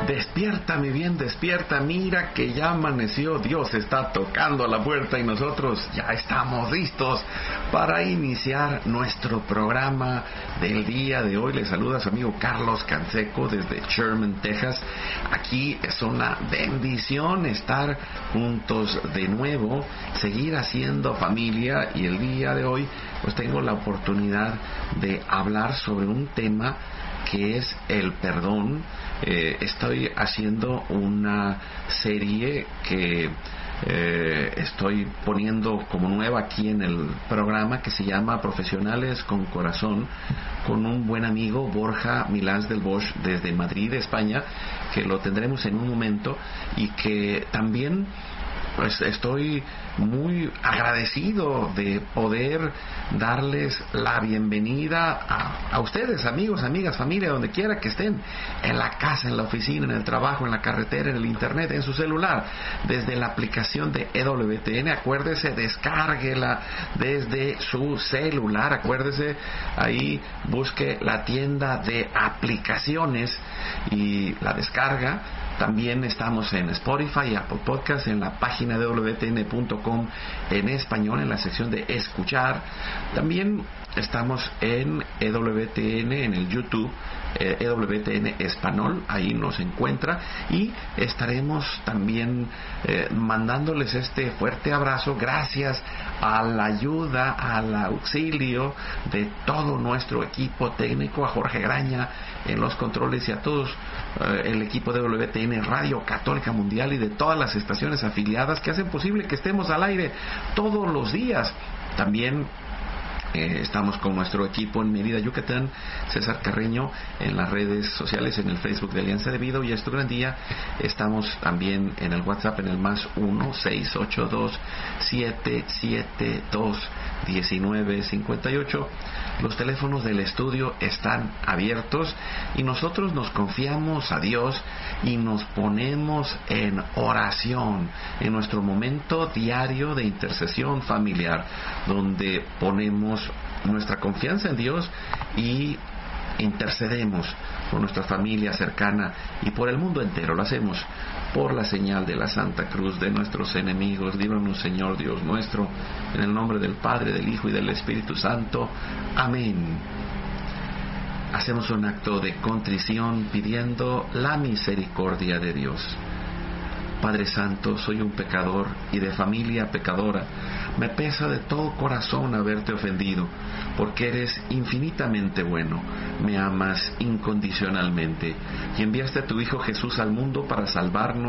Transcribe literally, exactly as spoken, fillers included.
Despierta, mi bien, despierta, mira que ya amaneció, Dios está tocando a la puerta y nosotros ya estamos listos para iniciar nuestro programa del día de hoy. Les saluda su amigo Carlos Canseco desde Sherman, Texas. Aquí es una bendición estar juntos de nuevo, seguir haciendo familia, y el día de hoy pues tengo la oportunidad de hablar sobre un tema que es el perdón. Eh, estoy haciendo una serie que eh, estoy poniendo como nueva aquí en el programa, que se llama Profesionales con Corazón, con un buen amigo, Borja Milans del Bosch, desde Madrid, España, que lo tendremos en un momento, y que también pues estoy muy agradecido de poder darles la bienvenida a, a ustedes, amigos, amigas, familia, donde quiera que estén, en la casa, en la oficina, en el trabajo, en la carretera, en el internet, en su celular, desde la aplicación de E W T N. Acuérdese, descárguela desde su celular, acuérdese, ahí busque la tienda de aplicaciones y la descarga. También estamos en Spotify, Apple Podcast, en la página de E W T N punto com en español, en la sección de escuchar. También estamos en E W T N, en el YouTube, eh, E W T N Español, ahí nos encuentra, y estaremos también eh, mandándoles este fuerte abrazo gracias a la ayuda, al auxilio de todo nuestro equipo técnico, a Jorge Graña en los controles y a todos eh, el equipo de E W T N Radio Católica Mundial y de todas las estaciones afiliadas que hacen posible que estemos al aire todos los días. También Eh, estamos con nuestro equipo en Mérida, Yucatán, César Carreño, en las redes sociales, en el Facebook de Alianza de Vida y Esto Gran Día. Estamos también en el WhatsApp, en el más uno seis ocho dos siete siete dos uno nueve cinco ocho. Los teléfonos del estudio están abiertos y nosotros nos confiamos a Dios y nos ponemos en oración en nuestro momento diario de intercesión familiar, donde ponemos nuestra confianza en Dios y intercedemos por nuestra familia cercana y por el mundo entero. Lo hacemos por la señal de la Santa Cruz de nuestros enemigos. Líbranos, Señor Dios nuestro, en el nombre del Padre, del Hijo y del Espíritu Santo. Amén. Hacemos un acto de contrición pidiendo la misericordia de Dios. Padre Santo, soy un pecador y de familia pecadora. Me pesa de todo corazón haberte ofendido, porque eres infinitamente bueno, me amas incondicionalmente y enviaste a tu Hijo Jesús al mundo para salvarnos